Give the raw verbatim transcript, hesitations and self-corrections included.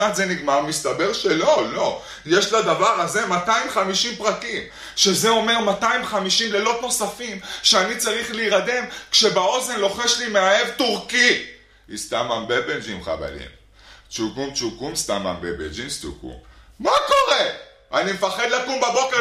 זה נגמר, מסתבר שלא, לא. יש לדבר הזה מאתיים וחמישים פרקים, שזה אומר מאתיים וחמישים לילות נוספים, שאני צריך להירדם כשבאוזן לוחש לי מאהב טורקי. הסתמם בבנג'ים חבלים. צ'וקום צ'וקום סתמם בבנג'ים סטוקום. מה קורה? אני מפחד לקום בבוקר